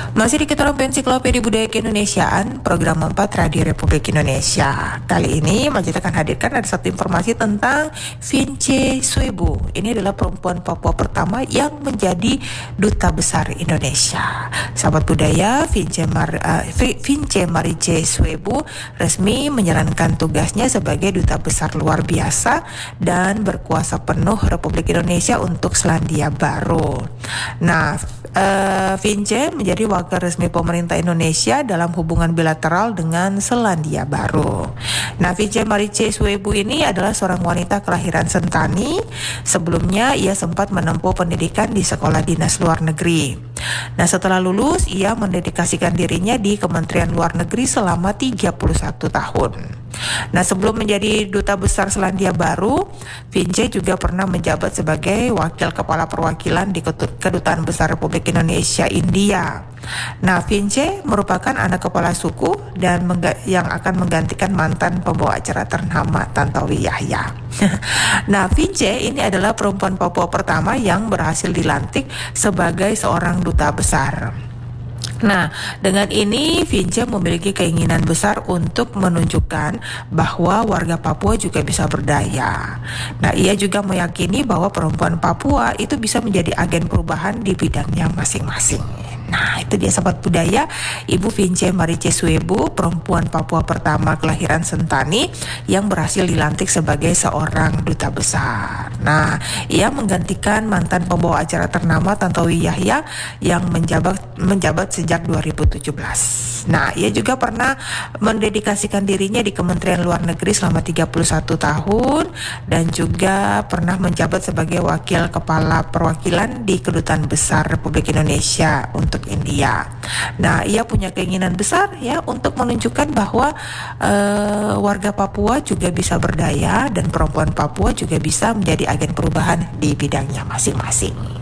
Masih di Keterangan Ensiklopedia Budaya Keindonesiaan, program 4 Radio Republik Indonesia. Kali ini Majid akan hadirkan ada satu informasi tentang Vince Suebu. Ini adalah perempuan Papua pertama yang menjadi Duta Besar Indonesia. Sahabat budaya, Vince Marice Suebu resmi menjalankan tugasnya sebagai Duta Besar luar biasa dan berkuasa penuh Republik Indonesia untuk Selandia Baru. Nah, Vince menjadi wakil resmi pemerintah Indonesia dalam hubungan bilateral dengan Selandia Baru. Nah, Vince Marice Suebu ini adalah seorang wanita kelahiran Sentani. Sebelumnya ia sempat menempuh pendidikan di sekolah dinas luar negeri. Nah, setelah lulus ia mendedikasikan dirinya di Kementerian Luar Negeri selama 31 tahun. Nah, sebelum menjadi Duta Besar Selandia Baru, Vince juga pernah menjabat sebagai Wakil Kepala Perwakilan di Kedutaan Besar Republik Indonesia India. Nah, Vince merupakan anak kepala suku dan yang akan menggantikan mantan pembawa acara ternama Tantowi Yahya. Nah, Vince ini adalah perempuan Papua pertama yang berhasil dilantik sebagai seorang duta besar. Nah, dengan ini Vince memiliki keinginan besar untuk menunjukkan bahwa warga Papua juga bisa berdaya. Nah, ia juga meyakini bahwa perempuan Papua itu bisa menjadi agen perubahan di bidangnya masing-masing. Nah, itu dia sahabat budaya, Ibu Vince Marice Suebu, perempuan Papua pertama kelahiran Sentani yang berhasil dilantik sebagai seorang duta besar. Nah, ia menggantikan mantan pembawa acara ternama Tantowi Yahya yang menjabat sejak 2017. Nah, ia juga pernah mendedikasikan dirinya di Kementerian Luar Negeri selama 31 tahun dan juga pernah menjabat sebagai Wakil Kepala Perwakilan di Kedutaan Besar Republik Indonesia untuk India. Nah, ia punya keinginan besar ya untuk menunjukkan bahwa warga Papua juga bisa berdaya dan perempuan Papua juga bisa menjadi agen perubahan di bidangnya masing-masing.